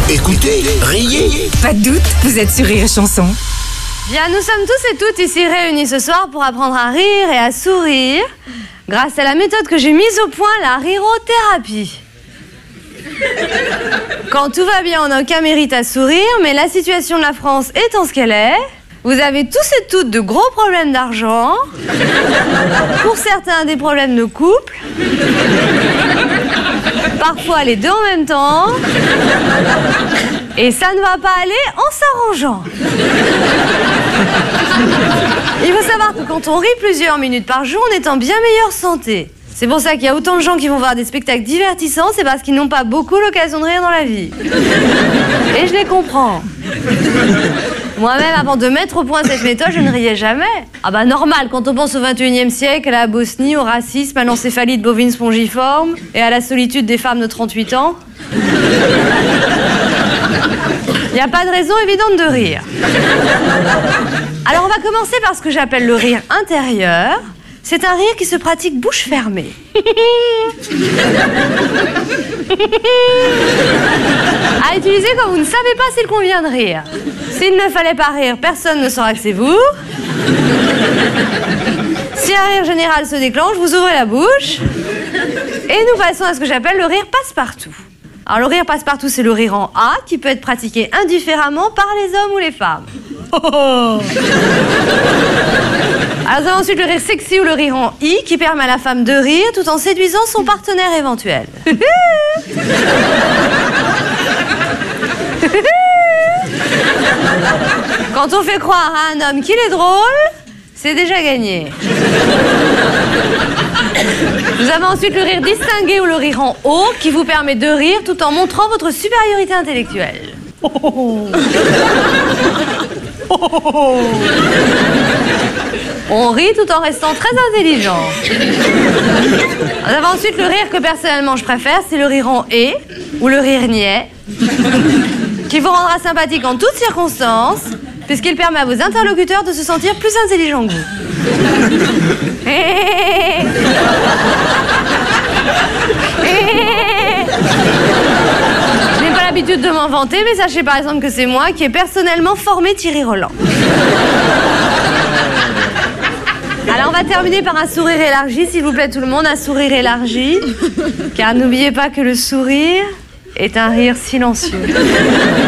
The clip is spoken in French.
Écoutez, riez. Pas de doute, vous êtes sur Rire et Chanson. Bien, nous sommes tous et toutes ici réunis ce soir pour apprendre à rire et à sourire grâce à la méthode que j'ai mise au point, la rirothérapie. Quand tout va bien, on n'a aucun mérite à sourire, mais la situation de la France étant ce qu'elle est, vous avez tous et toutes de gros problèmes d'argent, pour certains des problèmes de couple, parfois les deux en même temps, et ça ne va pas aller en s'arrangeant. Il faut savoir que quand on rit plusieurs minutes par jour, on est en bien meilleure santé. C'est pour ça qu'il y a autant de gens qui vont voir des spectacles divertissants, c'est parce qu'ils n'ont pas beaucoup l'occasion de rire dans la vie. Et je les comprends. Moi-même, avant de mettre au point cette méthode, je ne riais jamais. Ah bah normal, quand on pense au 21e siècle, à la Bosnie, au racisme, à l'encéphalite bovine spongiforme et à la solitude des femmes de 38 ans. Il n'y a pas de raison évidente de rire. Alors on va commencer par ce que j'appelle le rire intérieur. C'est un rire qui se pratique bouche fermée. À utiliser quand vous ne savez pas s'il convient de rire. S'il ne fallait pas rire, personne ne saura que c'est vous. Si un rire général se déclenche, vous ouvrez la bouche. Et nous passons à ce que j'appelle le rire passe-partout. Alors le rire passe-partout, c'est le rire en A qui peut être pratiqué indifféremment par les hommes ou les femmes. Alors vous avez ensuite le rire sexy ou le rire en I qui permet à la femme de rire tout en séduisant son partenaire éventuel. Quand on fait croire à un homme qu'il est drôle, c'est déjà gagné. Vous avez ensuite le rire distingué ou le rire en haut qui vous permet de rire tout en montrant votre supériorité intellectuelle. On rit tout en restant très intelligent. Vous avez ensuite le rire que personnellement je préfère, c'est le rire en et ou le rire niais, qui vous rendra sympathique en toutes circonstances, puisqu'il permet à vos interlocuteurs de se sentir plus intelligents que vous. Je n'ai pas l'habitude de m'en vanter, mais sachez par exemple que c'est moi qui ai personnellement formé Thierry Roland. Alors on va terminer par un sourire élargi, s'il vous plaît tout le monde, un sourire élargi. Car n'oubliez pas que le sourire est un rire silencieux.